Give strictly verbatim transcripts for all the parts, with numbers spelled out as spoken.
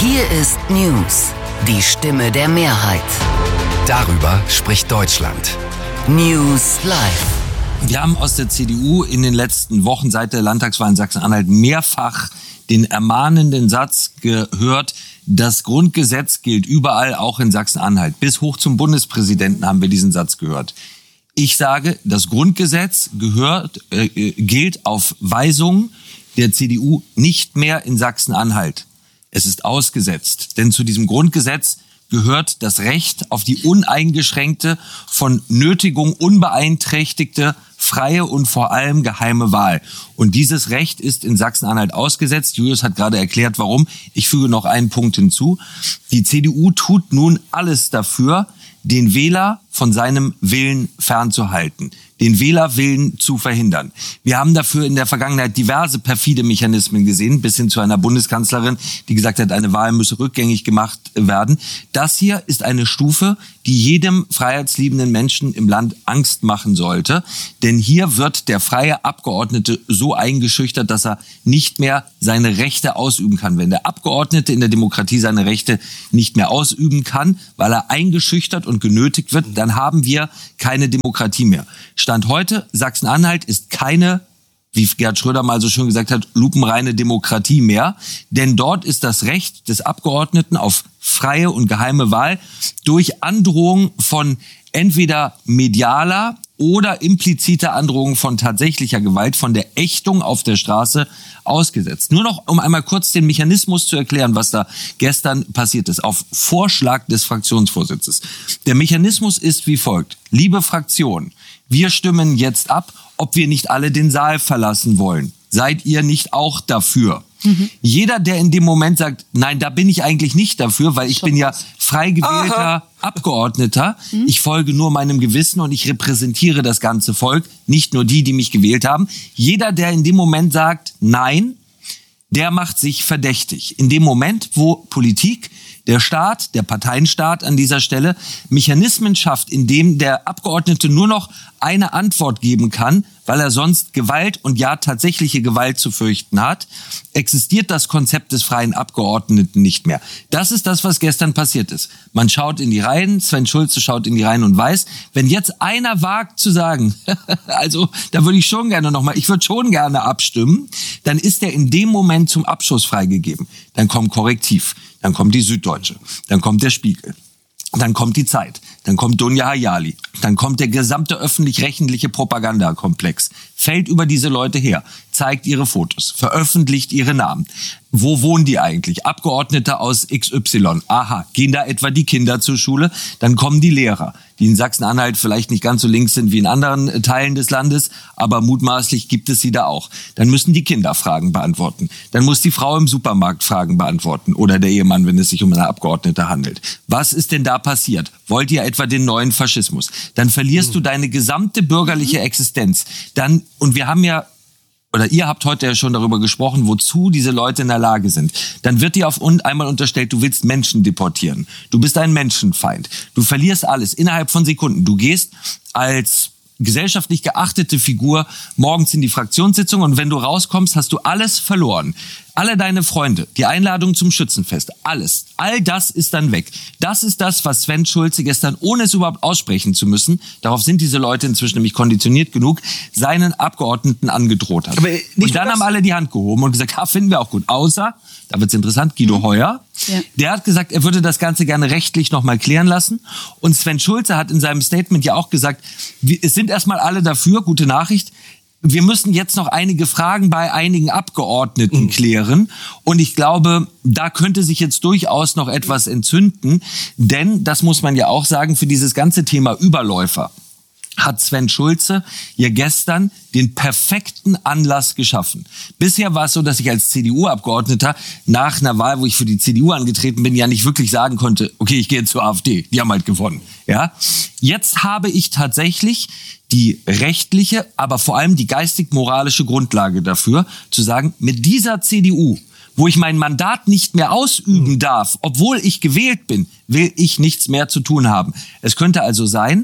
Hier ist News, die Stimme der Mehrheit. Darüber spricht Deutschland. News Live. Wir haben aus der C D U in den letzten Wochen seit der Landtagswahl in Sachsen-Anhalt mehrfach den ermahnenden Satz gehört, das Grundgesetz gilt überall, auch in Sachsen-Anhalt. Bis hoch zum Bundespräsidenten haben wir diesen Satz gehört. Ich sage, das Grundgesetz gehört, äh, gilt auf Weisung der C D U nicht mehr in Sachsen-Anhalt. Es ist ausgesetzt, denn zu diesem Grundgesetz gehört das Recht auf die uneingeschränkte, von Nötigung unbeeinträchtigte, freie und vor allem geheime Wahl. Und dieses Recht ist in Sachsen-Anhalt ausgesetzt. Julius hat gerade erklärt, warum. Ich füge noch einen Punkt hinzu. Die C D U tut nun alles dafür, den Wähler von seinem Willen fernzuhalten, den Wählerwillen zu verhindern. Wir haben dafür in der Vergangenheit diverse perfide Mechanismen gesehen, bis hin zu einer Bundeskanzlerin, die gesagt hat, eine Wahl müsse rückgängig gemacht werden. Das hier ist eine Stufe, die jedem freiheitsliebenden Menschen im Land Angst machen sollte. Denn hier wird der freie Abgeordnete so eingeschüchtert, dass er nicht mehr seine Rechte ausüben kann. Wenn der Abgeordnete in der Demokratie seine Rechte nicht mehr ausüben kann, weil er eingeschüchtert und genötigt wird, dann haben wir keine Demokratie mehr. Stand heute, Sachsen-Anhalt ist keine, wie Gerhard Schröder mal so schön gesagt hat, lupenreine Demokratie mehr. Denn dort ist das Recht des Abgeordneten auf freie und geheime Wahl durch Androhung von entweder medialer oder impliziter Androhung von tatsächlicher Gewalt, von der Ächtung auf der Straße ausgesetzt. Nur noch, um einmal kurz den Mechanismus zu erklären, was da gestern passiert ist, auf Vorschlag des Fraktionsvorsitzes. Der Mechanismus ist wie folgt. Liebe Fraktion, wir stimmen jetzt ab, ob wir nicht alle den Saal verlassen wollen. Seid ihr nicht auch dafür? Mhm. Jeder, der in dem Moment sagt, nein, da bin ich eigentlich nicht dafür, weil ich bin ja frei gewählter Aha. Abgeordneter. Mhm. Ich folge nur meinem Gewissen und ich repräsentiere das ganze Volk, nicht nur die, die mich gewählt haben. Jeder, der in dem Moment sagt, nein, der macht sich verdächtig. In dem Moment, wo Politik, der Staat, der Parteienstaat an dieser Stelle Mechanismen schafft, in dem der Abgeordnete nur noch eine Antwort geben kann, weil er sonst Gewalt und ja tatsächliche Gewalt zu fürchten hat, existiert das Konzept des freien Abgeordneten nicht mehr. Das ist das, was gestern passiert ist. Man schaut in die Reihen, Sven Schulze schaut in die Reihen und weiß, wenn jetzt einer wagt zu sagen, also da würde ich schon gerne nochmal, ich würde schon gerne abstimmen, dann ist er in dem Moment zum Abschuss freigegeben. Dann kommt Korrektiv, dann kommt die Süddeutsche, dann kommt der Spiegel. Dann kommt die Zeit, dann kommt Dunja Hayali, dann kommt der gesamte öffentlich-rechtliche Propagandakomplex, fällt über diese Leute her, zeigt ihre Fotos, veröffentlicht ihre Namen. Wo wohnen die eigentlich? Abgeordnete aus X Y. Aha, gehen da etwa die Kinder zur Schule? Dann kommen die Lehrer, die in Sachsen-Anhalt vielleicht nicht ganz so links sind wie in anderen Teilen des Landes, aber mutmaßlich gibt es sie da auch. Dann müssen die Kinder Fragen beantworten. Dann muss die Frau im Supermarkt Fragen beantworten oder der Ehemann, wenn es sich um eine Abgeordnete handelt. Was ist denn da passiert? Wollt ihr etwa den neuen Faschismus? Dann verlierst mhm. du deine gesamte bürgerliche Existenz. Dann, und wir haben ja oder ihr habt heute ja schon darüber gesprochen, wozu diese Leute in der Lage sind. Dann wird dir auf einmal unterstellt, du willst Menschen deportieren. Du bist ein Menschenfeind. Du verlierst alles innerhalb von Sekunden. Du gehst als gesellschaftlich geachtete Figur morgens in die Fraktionssitzung und wenn du rauskommst, hast du alles verloren. Alle deine Freunde, die Einladung zum Schützenfest, alles, all das ist dann weg. Das ist das, was Sven Schulze gestern, ohne es überhaupt aussprechen zu müssen, darauf sind diese Leute inzwischen nämlich konditioniert genug, seinen Abgeordneten angedroht hat. Aber und dann haben alle die Hand gehoben und gesagt, ha, finden wir auch gut. Außer, da wird's interessant, Guido mhm. Heuer, ja. der hat gesagt, er würde das Ganze gerne rechtlich nochmal klären lassen. Und Sven Schulze hat in seinem Statement ja auch gesagt, es sind erstmal alle dafür, gute Nachricht, wir müssen jetzt noch einige Fragen bei einigen Abgeordneten mhm. klären. Und ich glaube, da könnte sich jetzt durchaus noch etwas entzünden. Denn, das muss man ja auch sagen, für dieses ganze Thema Überläufer hat Sven Schulze ja gestern den perfekten Anlass geschaffen. Bisher war es so, dass ich als C D U-Abgeordneter nach einer Wahl, wo ich für die C D U angetreten bin, ja nicht wirklich sagen konnte, okay, ich gehe zur AfD, die haben halt gewonnen. Ja, jetzt habe ich tatsächlich die rechtliche, aber vor allem die geistig-moralische Grundlage dafür, zu sagen, mit dieser C D U, wo ich mein Mandat nicht mehr ausüben darf, obwohl ich gewählt bin, will ich nichts mehr zu tun haben. Es könnte also sein,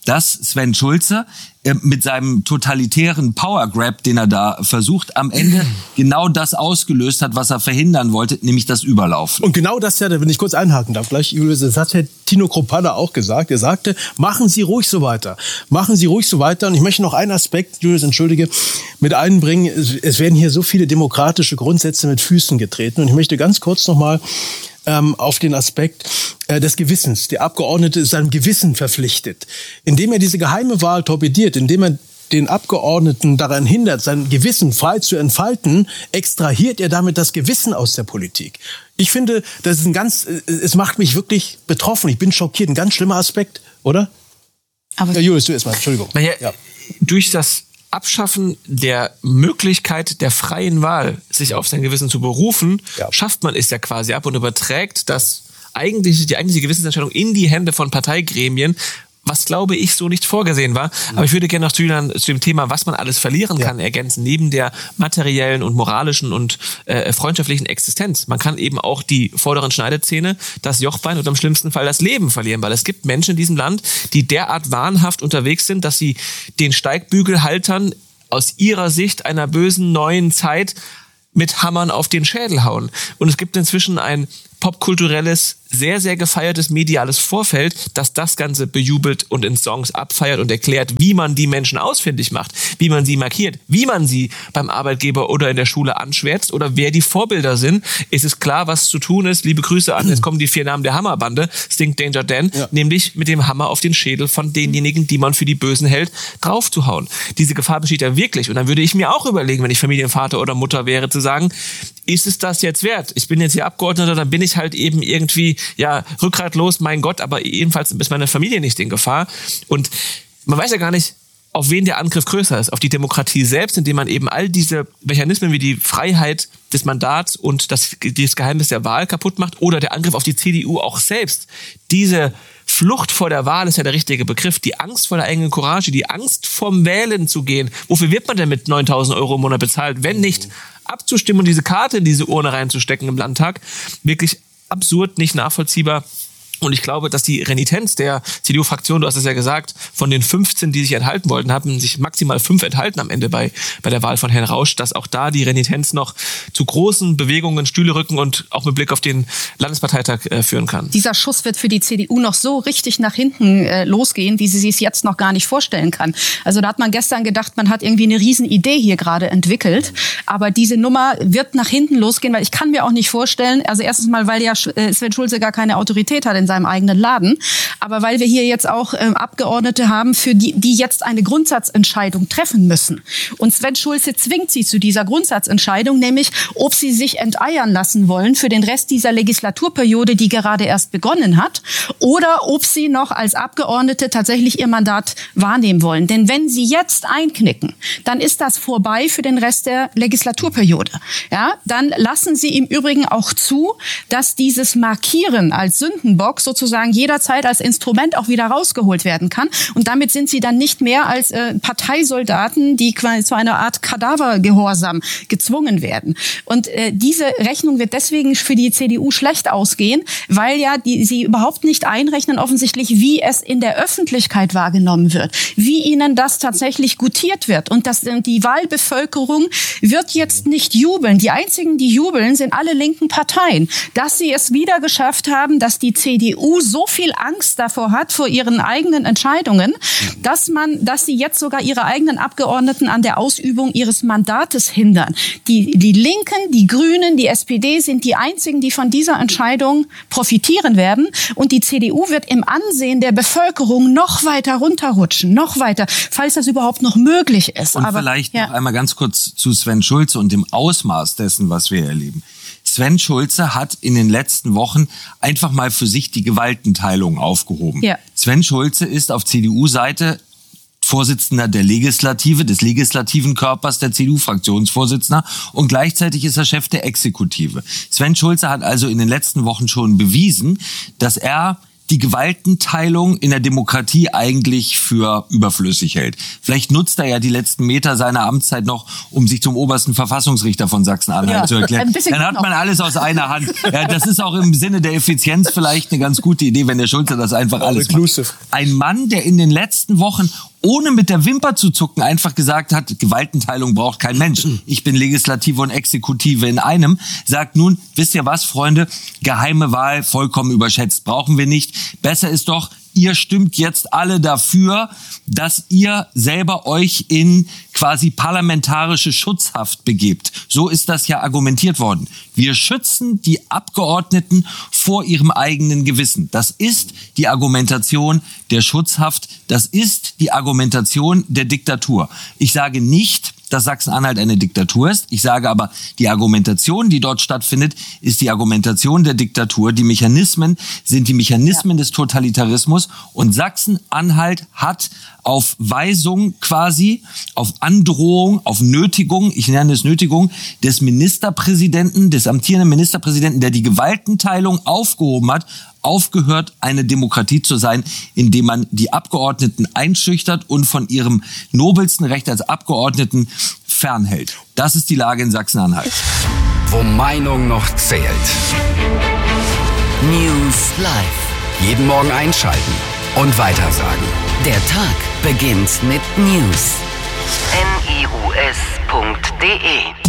dass Sven Schulze äh, mit seinem totalitären Power Grab, den er da versucht, am Ende genau das ausgelöst hat, was er verhindern wollte, nämlich das Überlaufen. Und genau das, ja, wenn ich kurz einhaken darf, gleich, Julius, das hat Herr Tino Kruppalla auch gesagt. Er sagte, machen Sie ruhig so weiter. Machen Sie ruhig so weiter. Und ich möchte noch einen Aspekt, Julius, entschuldige, mit einbringen. Es, es werden hier so viele demokratische Grundsätze mit Füßen getreten. Und ich möchte ganz kurz noch mal ähm, auf den Aspekt äh, des Gewissens. Der Abgeordnete ist seinem Gewissen verpflichtet. Indem er diese geheime Wahl torpediert, indem er den Abgeordneten daran hindert, sein Gewissen frei zu entfalten, extrahiert er damit das Gewissen aus der Politik. Ich finde, das ist ein ganz, es macht mich wirklich betroffen. Ich bin schockiert. Ein ganz schlimmer Aspekt, oder? Aber ja, Julius, du erstmal, Entschuldigung. Naja, ja. Durch das Abschaffen der Möglichkeit der freien Wahl, sich auf sein Gewissen zu berufen, ja. schafft man es ja quasi ab und überträgt das eigentlich, die eigentliche Gewissensentscheidung in die Hände von Parteigremien, was, glaube ich, so nicht vorgesehen war. Mhm. Aber ich würde gerne noch zu, zu dem Thema, was man alles verlieren kann, ja. ergänzen, neben der materiellen und moralischen und äh, freundschaftlichen Existenz. Man kann eben auch die vorderen Schneidezähne, das Jochbein und im schlimmsten Fall das Leben verlieren, weil es gibt Menschen in diesem Land, die derart wahnhaft unterwegs sind, dass sie den Steigbügelhaltern aus ihrer Sicht einer bösen neuen Zeit mit Hammern auf den Schädel hauen. Und es gibt inzwischen ein popkulturelles, sehr, sehr gefeiertes mediales Vorfeld, das das Ganze bejubelt und in Songs abfeiert und erklärt, wie man die Menschen ausfindig macht, wie man sie markiert, wie man sie beim Arbeitgeber oder in der Schule anschwärzt oder wer die Vorbilder sind. Es ist klar, was zu tun ist. Liebe Grüße an, jetzt kommen die vier Namen der Hammerbande, Stink, Danger Dan, ja. nämlich mit dem Hammer auf den Schädel von denjenigen, die man für die Bösen hält, draufzuhauen. Diese Gefahr besteht ja wirklich. Und dann würde ich mir auch überlegen, wenn ich Familienvater oder Mutter wäre, zu sagen, ist es das jetzt wert? Ich bin jetzt hier Abgeordneter, dann bin ich halt eben irgendwie, ja, rückgratlos, mein Gott, aber jedenfalls ist meine Familie nicht in Gefahr. Und man weiß ja gar nicht, auf wen der Angriff größer ist. Auf die Demokratie selbst, indem man eben all diese Mechanismen wie die Freiheit des Mandats und das, das Geheimnis der Wahl kaputt macht, oder der Angriff auf die C D U auch selbst. Diese Flucht vor der Wahl ist ja der richtige Begriff. Die Angst vor der eigenen Courage, die Angst vom Wählen zu gehen. Wofür wird man denn mit neuntausend Euro im Monat bezahlt, wenn nicht abzustimmen und diese Karte in diese Urne reinzustecken im Landtag? Wirklich absurd, nicht nachvollziehbar. Und ich glaube, dass die Renitenz der C D U-Fraktion, du hast es ja gesagt, von den fünfzehn, die sich enthalten wollten, haben sich maximal fünf enthalten am Ende bei, bei der Wahl von Herrn Rausch, dass auch da die Renitenz noch zu großen Bewegungen, Stühle rücken und auch mit Blick auf den Landesparteitag äh, führen kann. Dieser Schuss wird für die C D U noch so richtig nach hinten äh, losgehen, wie sie sich jetzt noch gar nicht vorstellen kann. Also da hat man gestern gedacht, man hat irgendwie eine Riesenidee hier gerade entwickelt. Aber diese Nummer wird nach hinten losgehen, weil ich kann mir auch nicht vorstellen, also erstens mal, weil ja Sven Schulze gar keine Autorität hat in seinem eigenen Laden, aber weil wir hier jetzt auch ähm, Abgeordnete haben, für die, die jetzt eine Grundsatzentscheidung treffen müssen. Und Sven Schulze zwingt sie zu dieser Grundsatzentscheidung, nämlich ob sie sich enteiern lassen wollen für den Rest dieser Legislaturperiode, die gerade erst begonnen hat, oder ob sie noch als Abgeordnete tatsächlich ihr Mandat wahrnehmen wollen. Denn wenn sie jetzt einknicken, dann ist das vorbei für den Rest der Legislaturperiode. Ja, dann lassen sie im Übrigen auch zu, dass dieses Markieren als Sündenbock sozusagen jederzeit als Instrument auch wieder rausgeholt werden kann. Und damit sind sie dann nicht mehr als äh, Parteisoldaten, die quasi zu einer Art Kadavergehorsam gezwungen werden. Und äh, diese Rechnung wird deswegen für die C D U schlecht ausgehen, weil ja die, sie überhaupt nicht einrechnen offensichtlich, wie es in der Öffentlichkeit wahrgenommen wird, wie ihnen das tatsächlich gutiert wird. Und das, die Wahlbevölkerung wird jetzt nicht jubeln. Die einzigen, die jubeln, sind alle linken Parteien. Dass sie es wieder geschafft haben, dass die C D U so viel Angst davor hat, vor ihren eigenen Entscheidungen, dass man, dass sie jetzt sogar ihre eigenen Abgeordneten an der Ausübung ihres Mandates hindern. Die, die Linken, die Grünen, die S P D sind die einzigen, die von dieser Entscheidung profitieren werden. Und die C D U wird im Ansehen der Bevölkerung noch weiter runterrutschen, noch weiter, falls das überhaupt noch möglich ist. Und Aber, vielleicht ja. noch einmal ganz kurz zu Sven Schulze und dem Ausmaß dessen, was wir erleben. Sven Schulze hat in den letzten Wochen einfach mal für sich die Gewaltenteilung aufgehoben. Ja. Sven Schulze ist auf C D U-Seite Vorsitzender der Legislative, des legislativen Körpers der C D U-Fraktionsvorsitzender, und gleichzeitig ist er Chef der Exekutive. Sven Schulze hat also in den letzten Wochen schon bewiesen, dass er die Gewaltenteilung in der Demokratie eigentlich für überflüssig hält. Vielleicht nutzt er ja die letzten Meter seiner Amtszeit noch, um sich zum obersten Verfassungsrichter von Sachsen-Anhalt Ja, zu erklären. Dann hat man alles aus einer Hand. Ja, das ist auch im Sinne der Effizienz vielleicht eine ganz gute Idee, wenn der Schulze das einfach alles macht. Ein Mann, der in den letzten Wochen ohne mit der Wimper zu zucken einfach gesagt hat, Gewaltenteilung braucht kein Mensch. Ich bin Legislative und Exekutive in einem, sagt nun, wisst ihr was, Freunde, geheime Wahl vollkommen überschätzt, brauchen wir nicht. Besser ist doch, ihr stimmt jetzt alle dafür, dass ihr selber euch in quasi parlamentarische Schutzhaft begebt. So ist das ja argumentiert worden. Wir schützen die Abgeordneten vor ihrem eigenen Gewissen. Das ist die Argumentation der Schutzhaft. Das ist die Argumentation der Diktatur. Ich sage nicht, dass Sachsen-Anhalt eine Diktatur ist. Ich sage aber, die Argumentation, die dort stattfindet, ist die Argumentation der Diktatur. Die Mechanismen sind die Mechanismen ja. des Totalitarismus. Und Sachsen-Anhalt hat auf Weisung quasi, auf Androhung, auf Nötigung, ich nenne es Nötigung, des Ministerpräsidenten, des amtierenden Ministerpräsidenten, der die Gewaltenteilung aufgehoben hat, aufgehört, eine Demokratie zu sein, indem man die Abgeordneten einschüchtert und von ihrem nobelsten Recht als Abgeordneten fernhält. Das ist die Lage in Sachsen-Anhalt. Wo Meinung noch zählt. News Live. Jeden Morgen einschalten und weitersagen. Der Tag beginnt mit News. N I U S punkt D E